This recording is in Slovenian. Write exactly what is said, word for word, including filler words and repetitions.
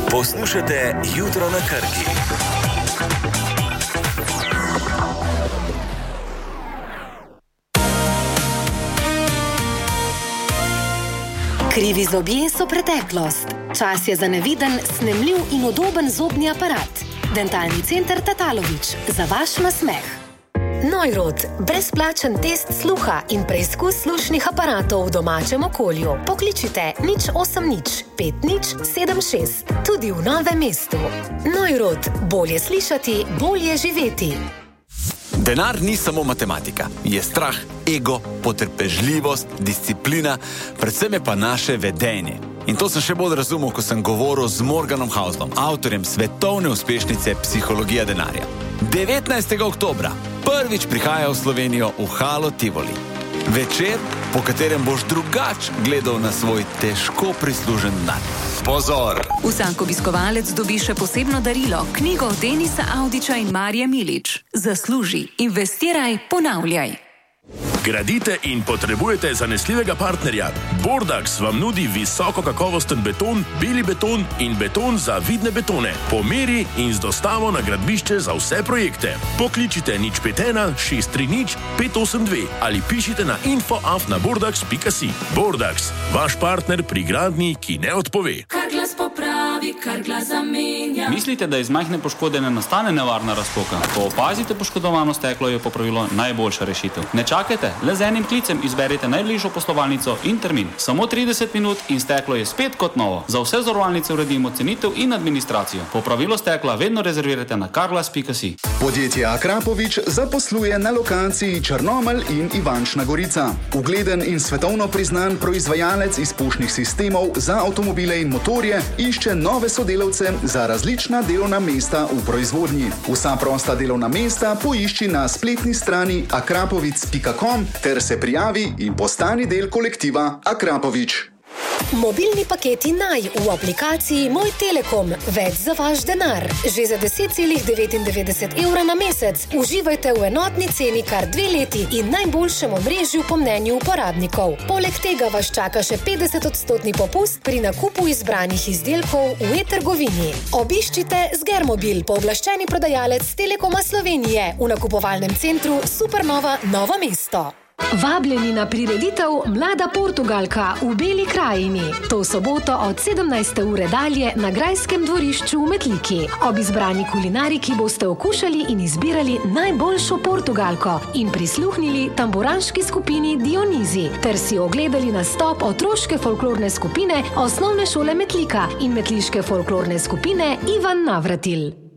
Poslušate Jutro na Krki. Krivi zobje so preteklost. Čas je za neviden, snemljiv in udoben zobni aparat. Dentalni center Tatalović. Za vaš nasmeh. Neurot. Brezplačen test sluha in preizkus slušnih aparatov v domačem okolju. Pokličite nič osem nič pet nič sedem šest. Tudi v Novem mestu. Neurot. Bolje slišati, bolje živeti. Denar ni samo matematika. Je strah, ego, potrpežljivost, disciplina, predvsem je pa naše vedenje. In to sem še bolj razumel, ko sem govoril z Morganom Houselom, avtorjem svetovne uspešnice Psihologija denarja. devetnajstega oktobra prvič prihaja v Slovenijo v Halo Tivoli. Večer, po katerem boš drugač gledal na svoj težko prislužen denar. Pozor! Vsak obiskovalec dobi še posebno darilo, knjigo Denisa Avdića in Marije Milič. Zasluži, investiraj, ponavljaj. Gradite in potrebujete zanesljivega partnerja? Bordax vam nudi visoko kakovosten beton, beli beton in beton za vidne betone. Po meri in z dostavo na gradbišče za vse projekte. Pokličite nič pet ena šest tri nič pet osem dve ali pišite na info af na bordax pika si. Bordax, vaš partner pri gradnji, ki ne odpove. Kar glas popravi, kar glas zamenja. Mislite, da iz majhne poškode ne nastane nevarna razpoka? Ko opazite poškodovano steklo, je popravilo najboljša rešitev. Ne čakajte, le z enim klicem izberite najbližjo poslovalnico in termin. Samo trideset minut in steklo je spet kot novo. Za vse zavarovalnice uredimo cenitev in administracijo. Popravilo stekla vedno rezervirajte na karglas pika si. Podjetje Akrapovič zaposluje na lokaciji Črnomelj in Ivančna Gorica. Ugleden in svetovno priznan proizvajalec izpušnih sistemov za avtomobile in motorje išče nove sodelavce za različna delovna mesta v proizvodnji. Vsa prosta delovna mesta poišči na spletni strani akrapovic pika com ter se prijavi in postani del kolektiva Akrapovič. Mobilni paketi Naj v aplikaciji Moj Telekom. Več za vaš denar. Že za deset celih devetindevetdeset evra na mesec. Uživajte v enotni ceni kar dve leti in najboljšem omrežju po mnenju uporabnikov. Poleg tega vas čaka še petdeset odstotni popust pri nakupu izbranih izdelkov v e-trgovini. Obiščite Zgermobil, pooblaščeni prodajalec Telekoma Slovenije v nakupovalnem centru Supernova Novo mesto. Vabljeni na prireditev Mlada Portugalka v Beli krajini. To soboto od sedemnajste ure dalje na Grajskem dvorišču v Metliki. Ob izbrani kulinariki boste okušali in izbirali najboljšo Portugalko in prisluhnili tamburanški skupini Dionizi ter si ogledali nastop otroške folklorne skupine Osnovne šole Metlika in metliške folklorne skupine Ivan Navratil.